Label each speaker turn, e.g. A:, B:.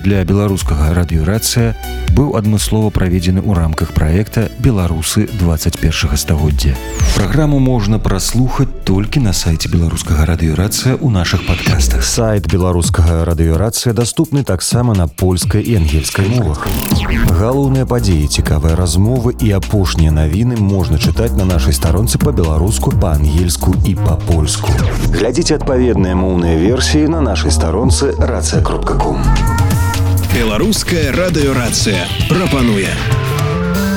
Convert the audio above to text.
A: для беларускага радыёрацыя быў адмыслова праведзены ў рамках праекта «Беларусы 21 стагоддзя». Праграму можна праслухаць толькі на сайце беларускага радыёрацыя ў нашых падкастах. Сайт беларускага радыёрацыя даступны таксама на польскай і ангельскай мовах. Галоўныя падзеі, цікавыя размовы і апошнія навіны можна чытаць на нашай старонцы па-беларуску, па-ангельску і па-польску. Глядзіце адпаведныя моўныя версіі на нашай старонцы racja.com.
B: Беларуская радыёрацыя прапануе.